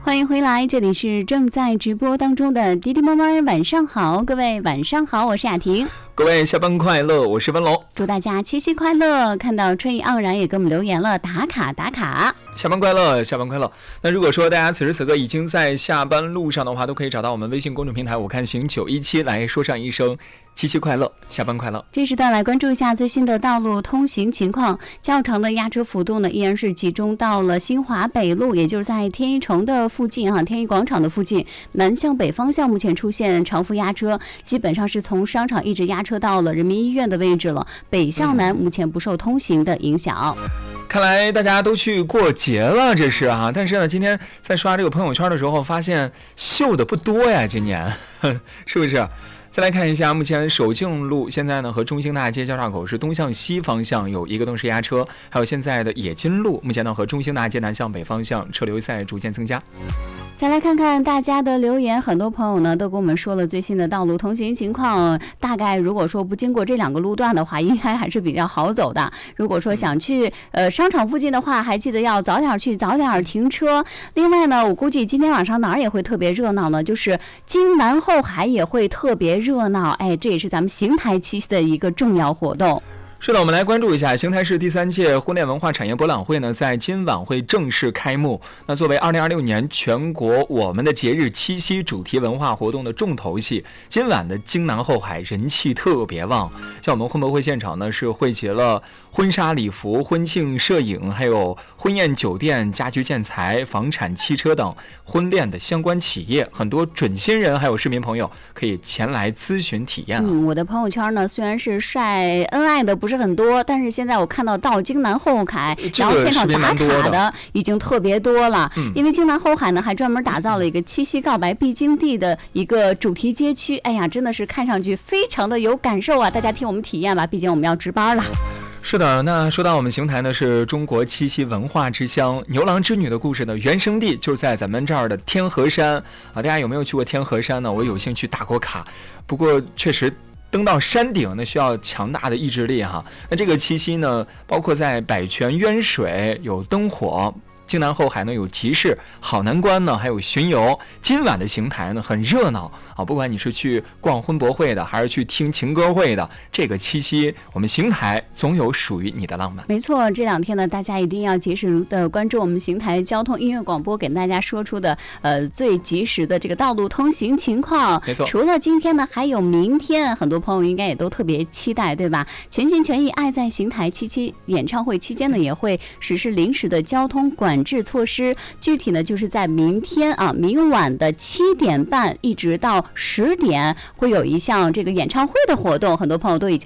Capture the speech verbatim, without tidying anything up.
欢迎回来，这里是正在直播当中的滴滴妈妈晚上好，各位晚上好，我是雅婷。 各位下班快乐，我是温龙， 祝大家七夕快乐。看到春意盎然也给我们留言了，打卡打卡， 下班快乐，下班快乐。那如果说大家此时此刻已经在下班路上的话，都可以找到我们微信公众平台我看行九一七来说上一声七夕快乐，下班快乐。 这时段来关注一下最新的道路通行情况，较长的压车幅度呢依然是集中到了新华北路，也就是在天一城的附近哈，天一广场的附近，南向北方向目前出现长幅压车，基本上是从商场一直压车到了人民医院的位置了，北向南目前不受通行的影响。嗯， 看来大家都去过节了，这是啊。但是呢，今天在刷这个朋友圈的时候，发现秀的不多呀，今年是不是？再来看一下，目前首敬路现在呢和中兴大街交叉口是东向西方向有一个东式压车，还有现在的冶金路目前呢和中兴大街南向北方向车流在逐渐增加。 再来看看大家的留言，很多朋友呢都跟我们说了最新的道路通行情况，大概如果说不经过这两个路段的话，应该还是比较好走的。如果说想去呃商场附近的话，还记得要早点去，早点停车。另外呢，我估计今天晚上哪儿也会特别热闹呢，就是京南后海也会特别热闹，哎，这也是咱们邢台七夕的一个重要活动。 是的，我们来关注一下邢台市第三届婚恋文化产业博览会呢，在今晚会正式开幕。那作为二零二六年全国我们的节日七夕主题文化活动的重头戏，今晚的京南后海人气特别旺。像我们婚博会现场呢，是汇集了婚纱礼服、婚庆摄影，还有婚宴酒店、家居建材、房产、汽车等婚恋的相关企业，很多准新人还有市民朋友可以前来咨询体验、啊。 嗯，我的朋友圈呢虽然是晒恩爱的不是很多，但是现在我看到到京南后海，然后现场打卡的已经特别多了。 嗯、 因为京南后海呢还专门打造了一个七夕告白必经地的一个主题街区，哎呀，真的是看上去非常的有感受啊！大家听我们体验吧，毕竟我们要值班了。 是的，那说到我们邢台呢，是中国七夕文化之乡，牛郎织女的故事的原生地就是在咱们这儿的天河山啊。大家有没有去过天河山呢？我有幸去打过卡，不过确实登到山顶呢需要强大的意志力哈。那这个七夕呢，包括在百泉渊水有灯火，京南后海呢有集市，好南关呢还有巡游。今晚的邢台呢很热闹啊，不管你是去逛婚博会的，还是去听情歌会的，这个七夕我们邢台总有属于你的浪漫。 没错，这两天呢大家一定要及时的关注我们邢台交通音乐广播给大家说出的呃最及时的这个道路通行情况。 没错， 除了今天呢还有明天，很多朋友应该也都特别期待，对吧？全心全意爱在邢台七夕演唱会期间呢也会实施临时的交通管制措施，具体呢就是在明天啊，明晚的七点半一直到十点会有一项这个演唱会的活动，很多朋友都已经